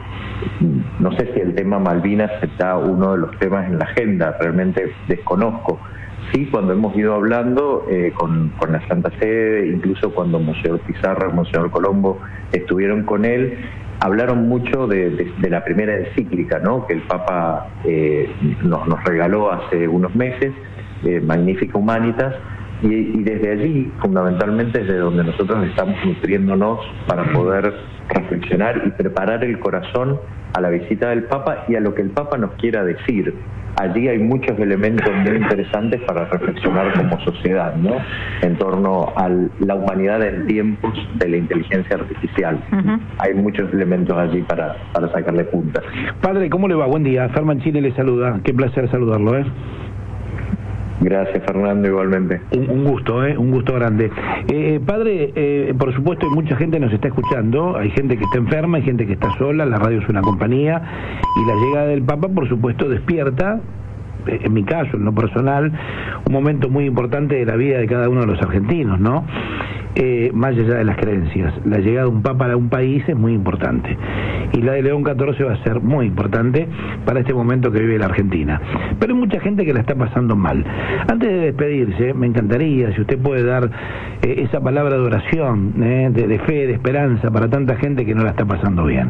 No sé si el tema Malvinas está uno de los temas en la agenda, realmente desconozco. Sí, cuando hemos ido hablando con la Santa Sede, incluso cuando Monseñor Pizarro, Monseñor Colombo estuvieron con él, hablaron mucho de la primera encíclica, ¿no? Que el Papa nos regaló hace unos meses, Magnificat Humanitas, y desde allí, fundamentalmente, desde donde nosotros estamos nutriéndonos para poder reflexionar y preparar el corazón a la visita del Papa y a lo que el Papa nos quiera decir. Allí hay muchos elementos muy interesantes para reflexionar como sociedad, ¿no? En torno a la humanidad en tiempos de la inteligencia artificial. Hay muchos elementos allí para sacarle punta. Padre, ¿cómo le va? Buen día. Ferman Chile le saluda. Qué placer saludarlo, ¿eh? Gracias, Fernando, igualmente. Un gusto, un gusto grande. Padre, por supuesto, mucha gente nos está escuchando, hay gente que está enferma, hay gente que está sola, la radio es una compañía, y la llegada del Papa, por supuesto, despierta, en mi caso, en lo personal, un momento muy importante de la vida de cada uno de los argentinos, ¿no? Más allá de las creencias. La llegada de un Papa a un país es muy importante. Y la de León XIV va a ser muy importante para este momento que vive la Argentina. Pero hay mucha gente que la está pasando mal. Antes de despedirse, me encantaría, si usted puede dar esa palabra de oración, de fe, de esperanza para tanta gente que no la está pasando bien.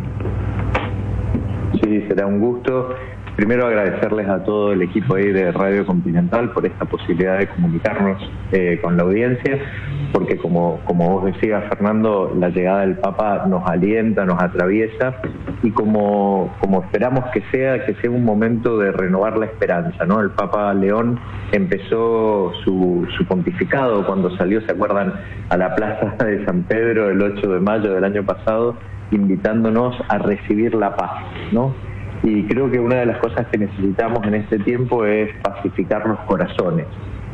Sí, será un gusto. Primero agradecerles a todo el equipo ahí de Radio Continental por esta posibilidad de comunicarnos con la audiencia, porque como vos decías, Fernando, la llegada del Papa nos alienta, nos atraviesa, y como esperamos que sea un momento de renovar la esperanza, ¿no? El Papa León empezó su pontificado cuando salió, ¿se acuerdan?, a la Plaza de San Pedro el 8 de mayo del año pasado, invitándonos a recibir la paz, ¿no? Y creo que una de las cosas que necesitamos en este tiempo es pacificar los corazones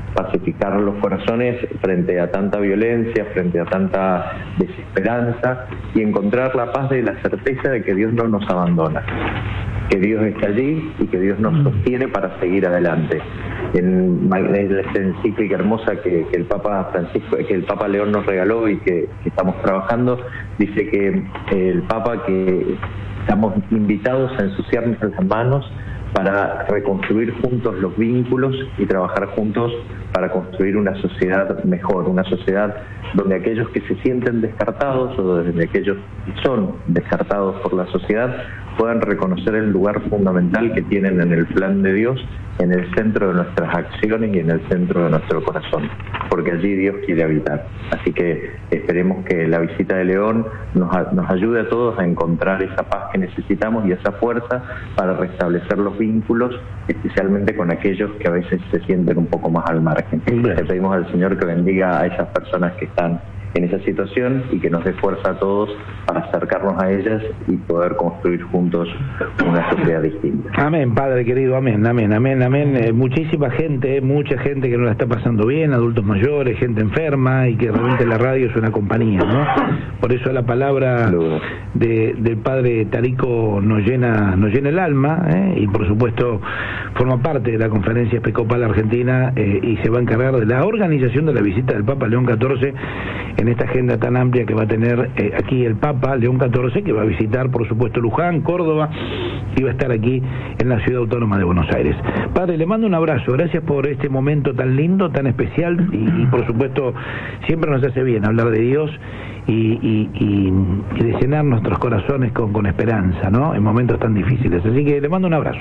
frente a tanta violencia, frente a tanta desesperanza, y encontrar la paz de la certeza de que Dios no nos abandona, que Dios está allí y que Dios nos sostiene para seguir adelante. En esta encíclica hermosa que el Papa Francisco, que el Papa León nos regaló y que estamos trabajando, dice que el Papa, que estamos invitados a ensuciarnos las manos para reconstruir juntos los vínculos y trabajar juntos para construir una sociedad mejor, una sociedad donde aquellos que se sienten descartados o donde aquellos que son descartados por la sociedad puedan reconocer el lugar fundamental que tienen en el plan de Dios, en el centro de nuestras acciones y en el centro de nuestro corazón, porque allí Dios quiere habitar. Así que esperemos que la visita de León nos ayude a todos a encontrar esa paz que necesitamos y esa fuerza para restablecer los vínculos, especialmente con aquellos que a veces se sienten un poco más al margen. Le pedimos al Señor que bendiga a esas personas que están en esa situación y que nos dé fuerza a todos para acercarnos a ellas y poder construir juntos una sociedad distinta. Amén, Padre querido, amén, amén, amén, amén. Muchísima gente, mucha gente que no la está pasando bien, adultos mayores, gente enferma, y que realmente la radio es una compañía, ¿no? Por eso la palabra del Padre Tarico nos llena el alma, y por supuesto forma parte de la Conferencia Episcopal Argentina, y se va a encargar de la organización de la visita del Papa León XIV en esta agenda tan amplia que va a tener aquí el Papa León XIV, que va a visitar por supuesto Luján, Córdoba, y va a estar aquí en la Ciudad Autónoma de Buenos Aires. Padre, le mando un abrazo, gracias por este momento tan lindo, tan especial, y por supuesto siempre nos hace bien hablar de Dios y de llenar nuestros corazones con esperanza, ¿no? En momentos tan difíciles. Así que le mando un abrazo.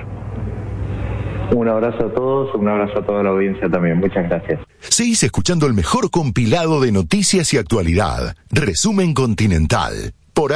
Un abrazo a todos, un abrazo a toda la audiencia también. Muchas gracias. Seguís escuchando el mejor compilado de noticias y actualidad. Resumen Continental por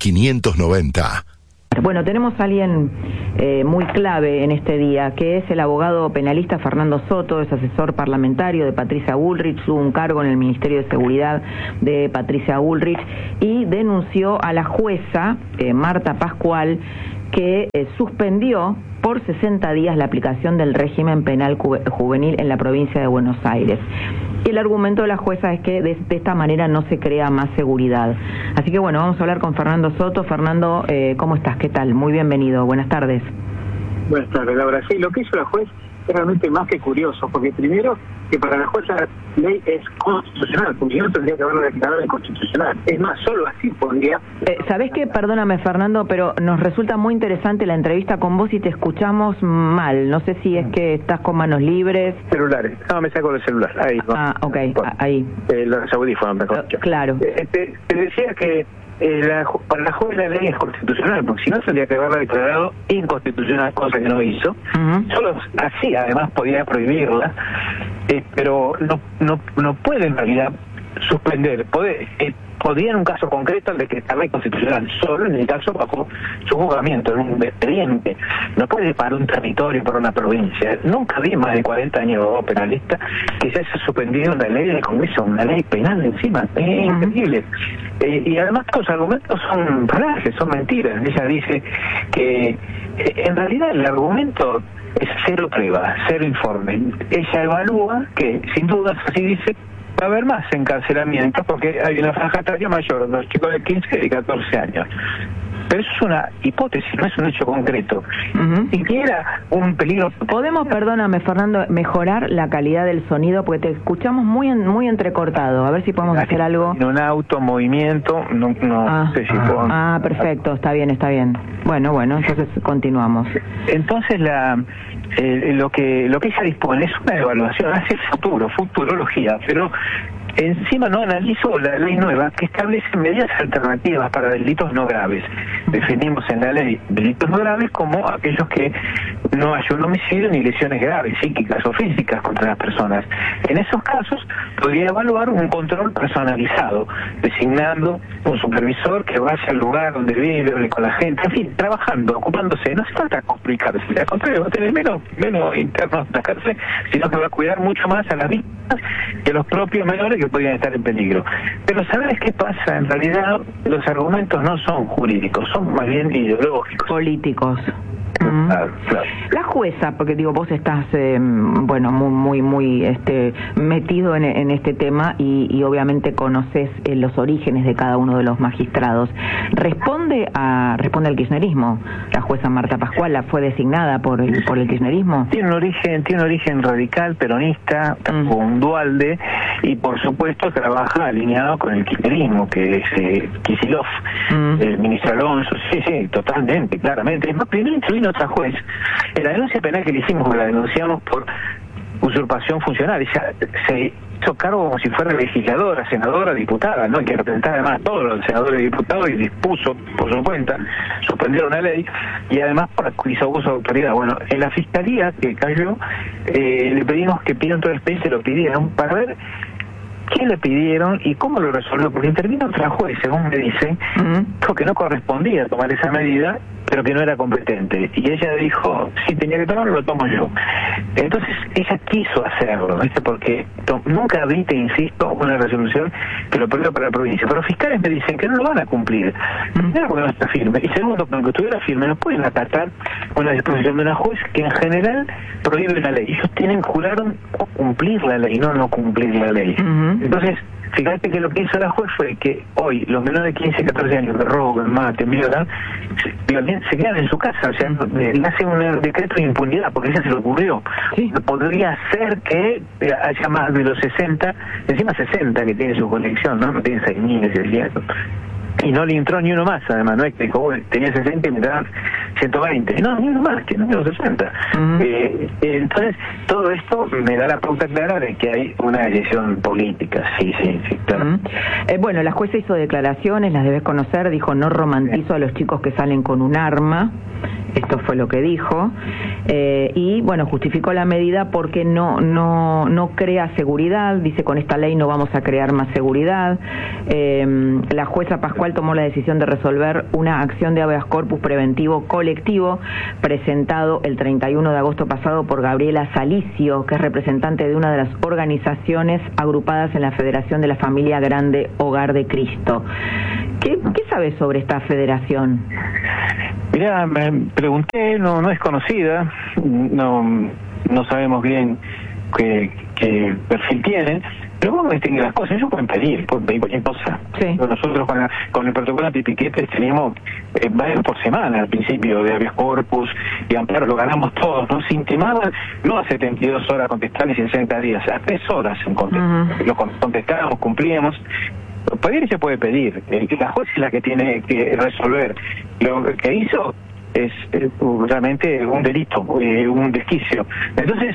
AM590. Bueno, tenemos a alguien muy clave en este día, que es el abogado penalista Fernando Soto, es asesor parlamentario de Patricia Bullrich, tuvo un cargo en el Ministerio de Seguridad de Patricia Bullrich y denunció a la jueza Marta Pascual, que suspendió por 60 días la aplicación del régimen penal juvenil en la provincia de Buenos Aires. Y el argumento de la jueza es que de esta manera no se crea más seguridad. Así que bueno, vamos a hablar con Fernando Soto. Fernando, ¿cómo estás? ¿Qué tal? Muy bienvenido. Buenas tardes. Buenas tardes, Laura. Sí, lo que hizo la juez es realmente más que curioso, porque primero, que para la jueza la ley es constitucional, porque no tendría que haberlo declarado inconstitucional. Es más, solo así podría... ¿Sabés qué? Perdóname, Fernando, pero nos resulta muy interesante la entrevista con vos y te escuchamos mal. No sé si es que estás con manos libres. Celulares. No, me saco el celular. Ahí. Ok, ahí. Los audífonos, mejor. Claro. Te decía que para la juez la ley es constitucional, porque si no tendría que haberla declarado inconstitucional, cosa que no hizo. Solo así, además, podía prohibirla, pero no puede en realidad suspender. Podría en un caso concreto decretarla inconstitucional, solo en el caso bajo su juzgamiento, en un expediente. No puede para un territorio, para una provincia. Nunca vi más de 40 años penalista que se haya suspendido una ley del Congreso, una ley penal encima. Es increíble. Y además los argumentos son falaces, son mentiras. Ella dice que en realidad el argumento es cero prueba, cero informe. Ella evalúa que, sin dudas, así dice, va a haber más encarcelamiento porque hay una franja etaria mayor, los chicos de 15 y 14 años. Pero eso es una hipótesis, no es un hecho concreto. Siquiera un peligro... ¿Podemos, perdóname, Fernando, mejorar la calidad del sonido? Porque te escuchamos muy entrecortado. A ver si podemos hacer algo. En un auto, movimiento, no sé si puedo... perfecto, está bien. Bueno, entonces continuamos. Entonces lo que ella dispone es una evaluación hacia el futuro, futurología, pero encima no analizó la ley nueva que establece medidas alternativas para delitos no graves. Definimos en la ley delitos no graves como aquellos que no hay un homicidio ni lesiones graves, psíquicas o físicas contra las personas. En esos casos podría evaluar un control personalizado, designando un supervisor que vaya al lugar donde vive, hable con la gente, en fin, trabajando, ocupándose. No se trata de complicarse, al contrario, va a tener menos internos en la cárcel, sino que va a cuidar mucho más a las víctimas que a los propios menores que podrían estar en peligro. Pero ¿sabes qué pasa? En realidad los argumentos no son jurídicos, son más bien ideológicos. Políticos. Claro. La jueza, porque digo, vos estás muy metido en este tema y obviamente conoces los orígenes de cada uno de los magistrados. Responde al kirchnerismo. La jueza Marta Pascual fue designada por el kirchnerismo. Tiene un origen radical, peronista, con Dualde, y por supuesto trabaja alineado con el kirchnerismo, que es Kicillof, el ministro Alonso. Sí, totalmente, claramente. Es más, primero intervino otra juez. En la denuncia penal que le hicimos, la denunciamos por usurpación funcional. Ella se hizo cargo como si fuera legisladora, senadora, diputada, ¿no? Que representaba además a todos los senadores y diputados y dispuso por su cuenta suspender una ley y además hizo abuso de autoridad. Bueno, en la fiscalía que cayó le pedimos que pidan todo el expediente, lo pidieron para ver qué le pidieron y cómo lo resolvió, porque intervino otra juez, según me dicen, porque no correspondía tomar esa medida, pero que no era competente. Y ella dijo, sí, tenía que tomarlo, lo tomo yo. Entonces ella quiso hacerlo, ¿viste? Porque nunca vi, te insisto, una resolución que lo prohíba para la provincia. Pero los fiscales me dicen que no lo van a cumplir. Primero, porque no está firme. Y segundo, porque estuviera firme, no pueden acatar una disposición de una juez que en general prohíbe la ley. Ellos juraron cumplir la ley, no cumplir la ley. Entonces, fíjate que lo que hizo la juez fue que hoy los menores de 15, 14 años que roban, maten, violan, se quedan en su casa. O sea, le hacen un decreto de impunidad porque ella se le ocurrió. Podría ser que haya más de los 60, encima 60 que tiene su colección, ¿no? Tiene 6.000 y no le entró ni uno más, además, no es que dijo, tenía 60 y me daban 120, no, ni uno más, que no tengo 60. Entonces, todo esto me da la pauta clara de que hay una decisión política, sí, claro. Bueno, la jueza hizo declaraciones, las debes conocer, dijo, no romantizo a los chicos que salen con un arma, esto fue lo que dijo, y bueno, justificó la medida porque no crea seguridad, dice, con esta ley no vamos a crear más seguridad. La jueza Pascual tomó la decisión de resolver una acción de habeas corpus preventivo colectivo presentado el 31 de agosto pasado por Gabriela Salicio, que es representante de una de las organizaciones agrupadas en la Federación de la Familia Grande Hogar de Cristo. ¿Qué sabes sobre esta federación? Mirá, me pregunté, no es conocida, no sabemos bien qué perfil tienen, pero vamos a distinguir las cosas. Ellos pueden pedir cualquier cosa. Sí. Nosotros con el protocolo antipiquetes teníamos varios por semana al principio de habeas corpus y amparos, lo ganamos todos. Nos intimaban no a 72 horas contestar y 60 días, a 3 horas en contestar. Lo contestábamos, cumplíamos. Pedir se puede pedir, la juez es la que tiene que resolver. Lo que hizo es realmente un delito, un desquicio. Entonces,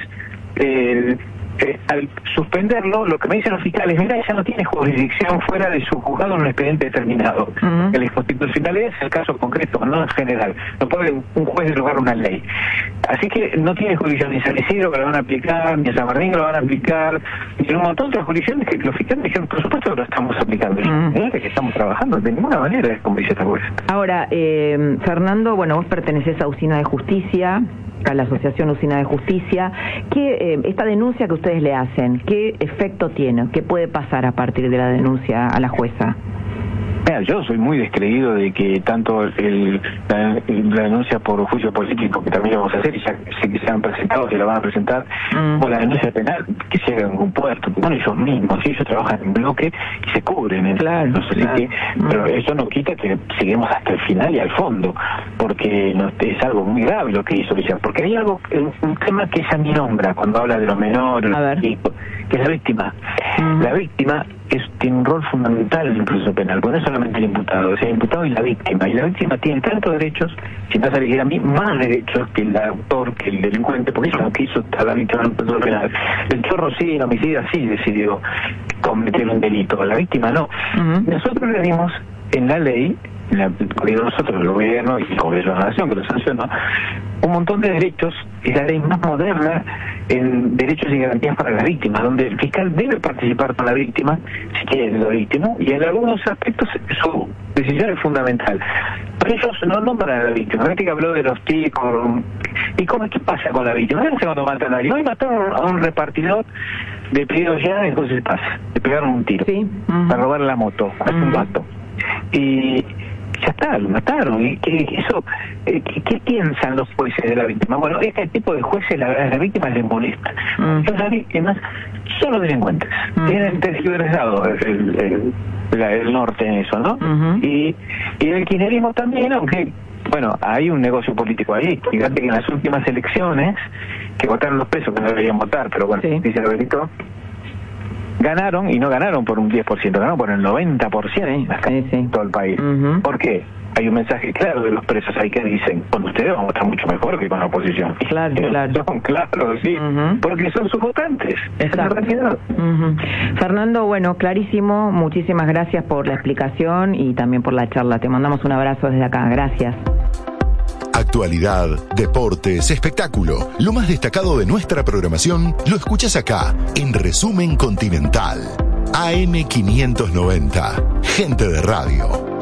al suspenderlo, lo que me dicen los fiscales, mira, ella no tiene jurisdicción fuera de su juzgado en un expediente determinado. La inconstitucionalidad es el caso concreto, no en general. No puede un juez derogar una ley. Así que no tiene jurisdicción ni San Isidro que lo van a aplicar, ni a San Martín que lo van a aplicar, ni un montón de otras jurisdicciones que los fiscales dijeron, por supuesto que lo estamos aplicando. Es que estamos trabajando, de ninguna manera es como dice esta juez. Ahora, Fernando, bueno, vos pertenecés a Usina de Justicia, a la Asociación Usina de Justicia. Esta denuncia que ustedes le hacen, ¿qué efecto tiene? ¿Qué puede pasar a partir de la denuncia a la jueza? Mira, yo soy muy descreído de que tanto la denuncia por juicio político, que también lo vamos a hacer, y ya sé que se han presentado, que la van a presentar, o la denuncia penal, que se haga en un puerto, que son ellos mismos, ellos trabajan en bloque y se cubren. Pero eso no quita que seguimos hasta el final y al fondo, porque es algo muy grave lo que hizo ella, porque hay un tema que ella me nombra cuando habla de los menores, que es la víctima. La víctima tiene un rol fundamental en el proceso penal, porque no es solamente el imputado, es el imputado y la víctima tiene tantos derechos, si no se le a mí, más derechos que el autor, que el delincuente, porque eso es lo que hizo la víctima en el proceso penal. El chorro sí, el homicidio sí decidió cometer un delito, la víctima no. Nosotros le dimos en la ley, nosotros, el gobierno y el Congreso de la Nación, que lo sancionó, un montón de derechos, es la ley más moderna en derechos y garantías para las víctimas, donde el fiscal debe participar con la víctima, si quiere la víctima, y en algunos aspectos su decisión es fundamental. Pero ellos no nombran a la víctima. La que habló de los ticos. ¿Y qué pasa con la víctima? No sé cuando matan a alguien. Hoy mataron a un repartidor de pedidos ya, entonces pasa. Le pegaron un tiro para robar la moto, a un vato. Y ya está, lo mataron. ¿Y qué piensan los jueces de la víctima? Bueno, este tipo de jueces a la víctima les molesta. Las víctimas son los delincuentes. Tienen tergiversado el norte en eso, ¿no? Y el kirchnerismo también, aunque, bueno, hay un negocio político ahí. Fíjate que en las últimas elecciones, que votaron los presos, que no deberían votar, pero bueno, dice lo delito, ganaron, y no ganaron por un 10%, ganaron por el 90% en todo el país. ¿Por qué? Hay un mensaje claro de los presos ahí que dicen, con ustedes vamos a estar mucho mejor que con la oposición. Claro. Claro, sí, porque son sus votantes. Esa es la realidad. Fernando, bueno, clarísimo, muchísimas gracias por la explicación y también por la charla. Te mandamos un abrazo desde acá, gracias. Actualidad, deportes, espectáculo. Lo más destacado de nuestra programación lo escuchás acá, en Resumen Continental. AM590. Gente de radio.